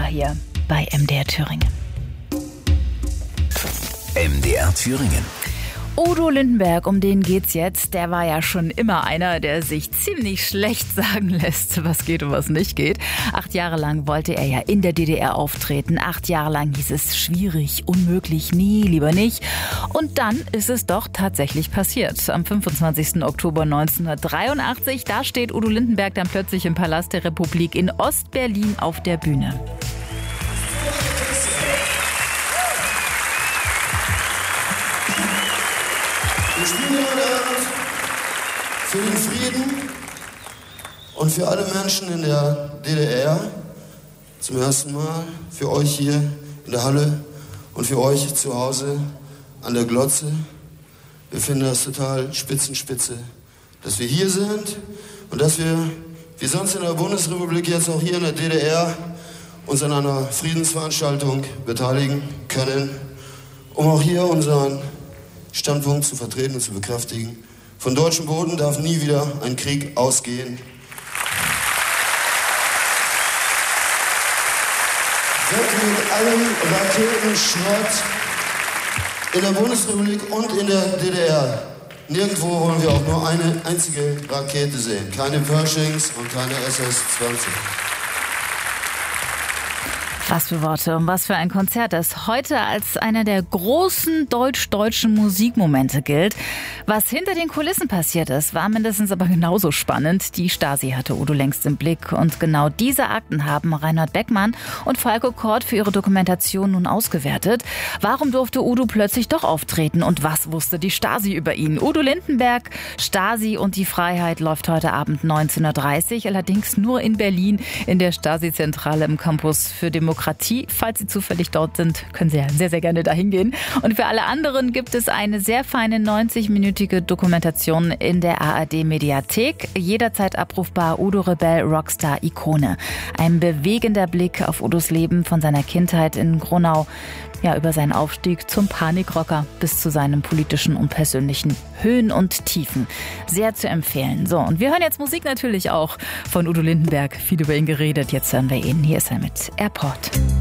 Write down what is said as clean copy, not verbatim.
hier bei MDR Thüringen. MDR Thüringen. Udo Lindenberg, um den geht's jetzt. Der war ja schon immer einer, der sich ziemlich schlecht sagen lässt, was geht und was nicht geht. 8 Jahre lang wollte er ja in der DDR auftreten. 8 Jahre lang hieß es schwierig, unmöglich, nie, lieber nicht. Und dann ist es doch tatsächlich passiert. Am 25. Oktober 1983, da steht Udo Lindenberg dann plötzlich im Palast der Republik in Ostberlin auf der Bühne. Wir spielen heute Abend für den Frieden und für alle Menschen in der DDR. Zum ersten Mal für euch hier in der Halle und für euch zu Hause an der Glotze. Wir finden das total spitzenspitze, dass wir hier sind und dass wir, wie sonst in der Bundesrepublik, jetzt auch hier in der DDR uns an einer Friedensveranstaltung beteiligen können, um auch hier unseren Standpunkt zu vertreten und zu bekräftigen. Von deutschem Boden darf nie wieder ein Krieg ausgehen. Weg mit allem Raketenschrott in der Bundesrepublik und in der DDR. Nirgendwo wollen wir auch nur eine einzige Rakete sehen. Keine Pershings und keine SS-20. Was für Worte und was für ein Konzert, das heute als einer der großen deutsch-deutschen Musikmomente gilt. Was hinter den Kulissen passiert ist, war mindestens aber genauso spannend. Die Stasi hatte Udo längst im Blick und genau diese Akten haben Reinhard Beckmann und Falco Kort für ihre Dokumentation nun ausgewertet. Warum durfte Udo plötzlich doch auftreten und was wusste die Stasi über ihn? Udo Lindenberg, Stasi und die Freiheit läuft heute Abend 19:30 Uhr, allerdings nur in Berlin in der Stasi-Zentrale im Campus für Demokratie. Falls Sie zufällig dort sind, können Sie ja sehr, sehr gerne dahin gehen. Und für alle anderen gibt es eine sehr feine 90-minütige Dokumentation in der ARD-Mediathek. Jederzeit abrufbar: Udo Rebell, Rockstar, Ikone. Ein bewegender Blick auf Udos Leben von seiner Kindheit in Gronau, ja, über seinen Aufstieg zum Panikrocker bis zu seinen politischen und persönlichen Höhen und Tiefen. Sehr zu empfehlen. So, und wir hören jetzt Musik natürlich auch von Udo Lindenberg. Viel über ihn geredet. Jetzt hören wir ihn. Hier ist er mit Airport.